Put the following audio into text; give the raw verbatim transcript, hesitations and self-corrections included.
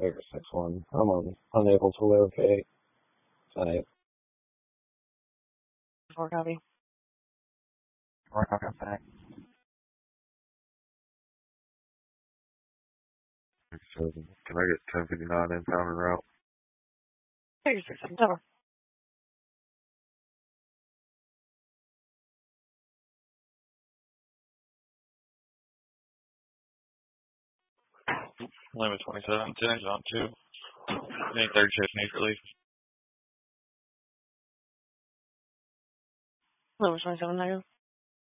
Figure six one. I'm un- unable to locate. Site. Four copy. Four copy on site. Can I get ten fifty-nine inbound and route? Figure six seven. Over. Limit twenty-seven, ten is on two. Any third shift needs relief. Limit twenty-seven negative.